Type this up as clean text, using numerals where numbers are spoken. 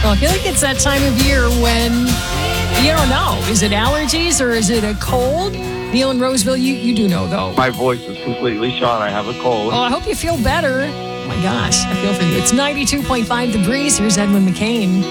Well, I feel like it's that time of year when you don't know. Is it allergies or is it a cold? Neil in Roseville, you do know, though. My voice is completely shot. I have a cold. Oh, I hope you feel better. Oh, my gosh, I feel for you. It's 92.5 The Breeze. Here's Edwin McCain.